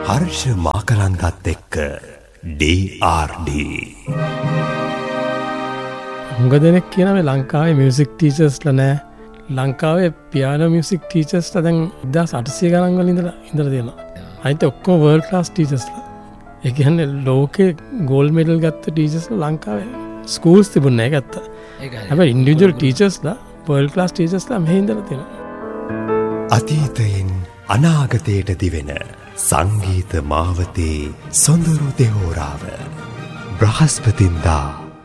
හර්ෂ මාකලන්ගත් එක්ක DRD. හුඟ දෙනෙක් කියන මේ ලංකාවේ මියුසික් ටීචර්ස්ලා නැහැ. ලංකාවේ පියානෝ මියුසික් ටීචර්ස්ලා දැන් 1800 ගණන් වල ඉඳලා තියෙනවා. අනිත් ඔක්කොම වර්ල්ඩ් ක්ලාස් ටීචර්ස්ලා. ඒ කියන්නේ ලෝකේ ගෝල්ඩ් මෙඩල් ගත්ත ටීචර්ස්ලා ලංකාවේ ස්කූල්ස් තිබුණේ නැහැ ගත්තා. හැබැයි ඉන්ඩිවිජුවල් ටීචර්ස්ලා වර්ල්ඩ් ක්ලාස් ටීචර්ස්ලා මෙහි ඉඳලා තියෙනවා. අතීතයෙන් අනාගතයට දිවෙන සංගීත මාවතේ සොඳුරු දෙහෝරාව බ්‍රහස්පතින්දා